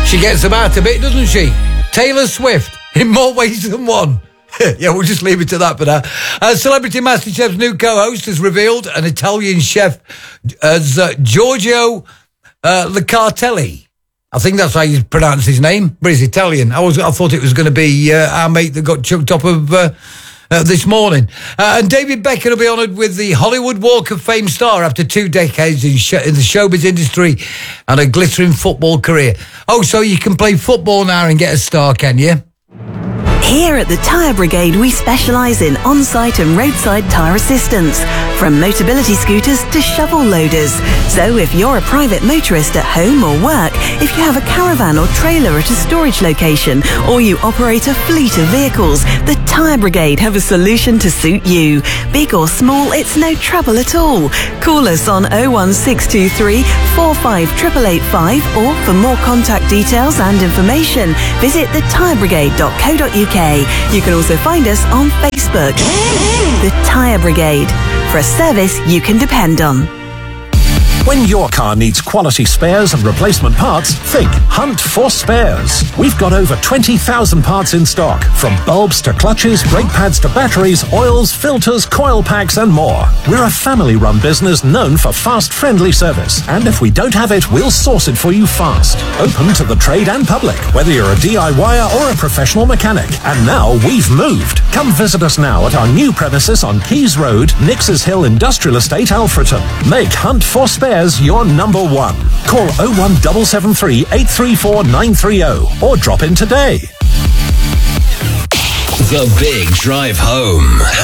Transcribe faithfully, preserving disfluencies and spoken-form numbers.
She gets about a bit, doesn't she? Taylor Swift, in more ways than one. Yeah, we'll just leave it to that for now. Uh, Celebrity MasterChef's new co-host has revealed an Italian chef as uh, Giorgio uh, Liccartelli. I think that's how you pronounce his name, but he's Italian. I was, I thought it was going to be uh, our mate that got chucked up of uh, uh, this morning. Uh, and David Beckham will be honoured with the Hollywood Walk of Fame star after two decades in, sh- in the showbiz industry and a glittering football career. Oh, so you can play football now and get a star, can you? Here at the Tyre Brigade, we specialise in on-site and roadside tyre assistance, from Motability scooters to shovel loaders. So if you're a private motorist at home or work, if you have a caravan or trailer at a storage location, or you operate a fleet of vehicles, the Tyre Brigade have a solution to suit you. Big or small, it's no trouble at all. Call us on oh one six two three, four five eight eight eight five, or for more contact details and information, visit the tyre brigade dot co dot uk. You can also find us on Facebook. The Tyre Brigade, for a service you can depend on. When your car needs quality spares and replacement parts, think Hunt for Spares. We've got over twenty thousand parts in stock, from bulbs to clutches, brake pads to batteries, oils, filters, coil packs and more. We're a family-run business known for fast, friendly service. And if we don't have it, we'll source it for you fast. Open to the trade and public, whether you're a DIYer or a professional mechanic. And now we've moved. Come visit us now at our new premises on Keys Road, Nixes Hill Industrial Estate, Alfreton. Make Hunt for Spares your number one. Call oh one seven seven three, eight three four, nine three oh or drop in today. The Big Drive Home.